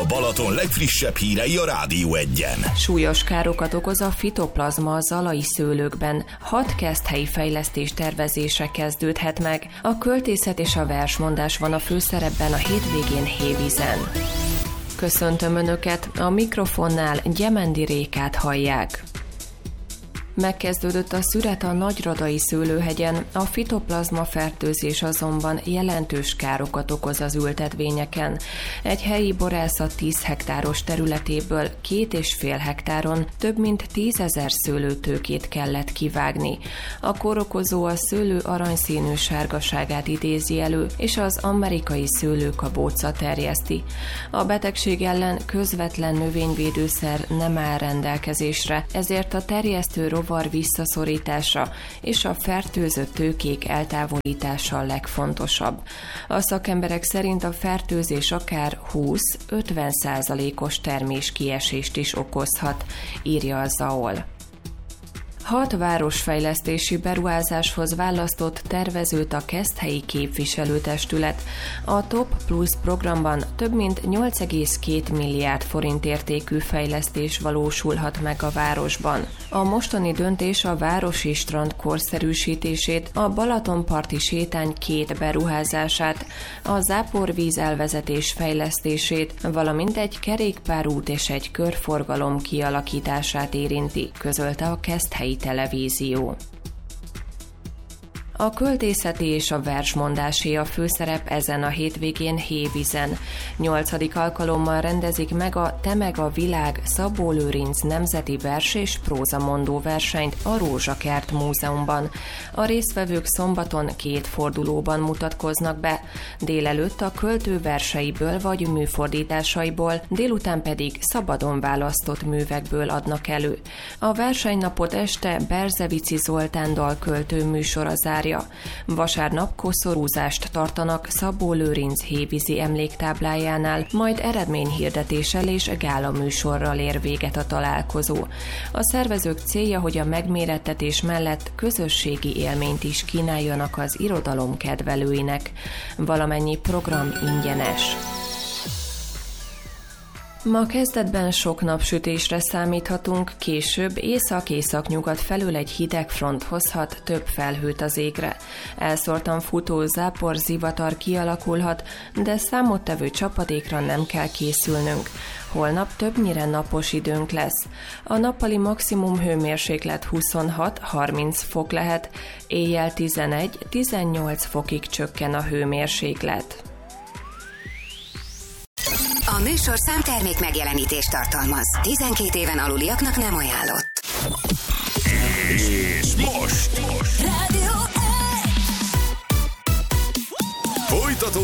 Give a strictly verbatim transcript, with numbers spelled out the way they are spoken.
Balaton legfrissebb hírei a Rádió Egyen. Súlyos károkat okoz a fitoplazma a zalai szőlőkben. Hat keszthelyi fejlesztés tervezése kezdődhet meg. A költészet és a versmondás van a főszerepben a hétvégén Hévízen. Köszöntöm Önöket, a mikrofonnál Gyemendi Rékát hallják. Megkezdődött a szüret a Nagyradai szőlőhegyen, a fitoplazma fertőzés azonban jelentős károkat okoz az ültetvényeken. Egy helyi borászat tíz hektáros területéből két és fél hektáron több mint tízezer szőlőtőkét kellett kivágni. A kórokozó a szőlő aranyszínű sárgaságát idézi elő, és az amerikai szőlőkabóca terjeszti. A betegség ellen közvetlen növényvédőszer nem áll rendelkezésre, ezért a terjesztő rovar visszaszorítása és a fertőzött tőkék eltávolítása a legfontosabb. A szakemberek szerint a fertőzés akár húsz-ötven százalékos terméskiesést is okozhat, írja a zá o el. Hat városfejlesztési beruházáshoz választott tervezőt a Keszthelyi Képviselőtestület. A Top Plus programban több mint nyolc egész két milliárd forint értékű fejlesztés valósulhat meg a városban. A mostani döntés a városi strand korszerűsítését, a Balatonparti sétány két beruházását, a záporvíz elvezetés fejlesztését, valamint egy kerékpárút és egy körforgalom kialakítását érinti, közölte a Keszthelyi Televízió. A költészeti és a versmondásé a főszerep ezen a hétvégén Hévízen. Nyolcadik alkalommal rendezik meg a Te meg a világ Szabó Lőrinc nemzeti vers- és prózamondó versenyt a Rózsakert Múzeumban. A résztvevők szombaton két fordulóban mutatkoznak be, délelőtt a költő verseiből vagy műfordításaiból, délután pedig szabadon választott művekből adnak elő. A versenynapot este Berzevici Zoltán dalköltő műsora zárja. Vasárnap koszorúzást tartanak Szabó Lőrinc hévízi emléktáblájánál, majd eredményhirdetéssel és gála műsorral ér véget a találkozó. A szervezők célja, hogy a megmérettetés mellett közösségi élményt is kínáljanak az irodalom kedvelőinek. Valamennyi program ingyenes. Ma kezdetben sok napsütésre számíthatunk, később észak-északnyugat felől egy hideg front hozhat több felhőt az égre. Elszórtan futó zápor zivatar kialakulhat, de számottevő csapadékra nem kell készülnünk. Holnap többnyire napos időnk lesz. A nappali maximum hőmérséklet huszonhat-harminc fok lehet, éjjel tizenegy-tizennyolc fokig csökken a hőmérséklet. A műsor számtermék megjelenítést tartalmaz. tizenkét éven aluliaknak nem ajánlott. És most! most.